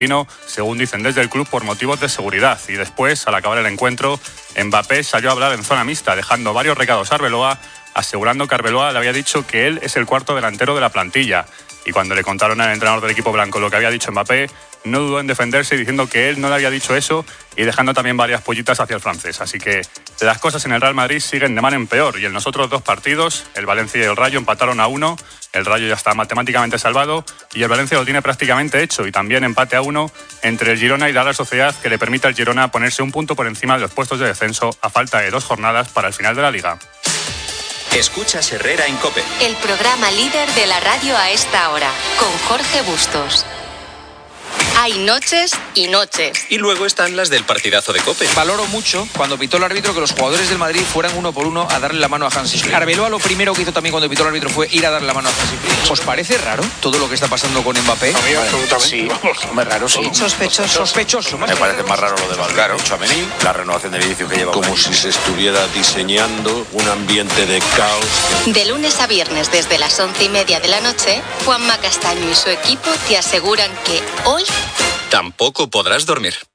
según dicen desde el club, por motivos de seguridad. Y después, al acabar el encuentro, Mbappé salió a hablar en zona mixta, dejando varios recados a Arbeloa, asegurando que Arbeloa le había dicho que él es el cuarto delantero de la plantilla. Y cuando le contaron al entrenador del equipo blanco lo que había dicho Mbappé, no dudó en defenderse diciendo que él no le había dicho eso y dejando también varias pollitas hacia el francés. Así que las cosas en el Real Madrid siguen de mal en peor y en los otros dos partidos, el Valencia y el Rayo empataron a 1, el Rayo ya está matemáticamente salvado y el Valencia lo tiene prácticamente hecho, y también empate a 1 entre el Girona y la Real Sociedad, que le permite al Girona ponerse un punto por encima de los puestos de descenso a falta de 2 jornadas para el final de la Liga. Escuchas Herrera en COPE. El programa líder de la radio a esta hora, con Jorge Bustos. Hay noches y noches. Y luego están las del partidazo de COPE. Valoro mucho cuando pitó el árbitro que los jugadores del Madrid fueran uno por uno a darle la mano a Hansi Flick. Arbeloa lo primero que hizo también cuando pitó el árbitro fue ir a darle la mano a Hansi Flick. ¿Os parece raro todo lo que está pasando con Mbappé? A mí absolutamente. Sí, muy raro, sí. Sospechoso. Me parece más raro lo de Valverde, Tchouaméni, la renovación del edificio que lleva. Como si se estuviera diseñando un ambiente de caos. De lunes a viernes desde las 11:30 de la noche, Juanma Castaño y su equipo te aseguran que hoy tampoco podrás dormir.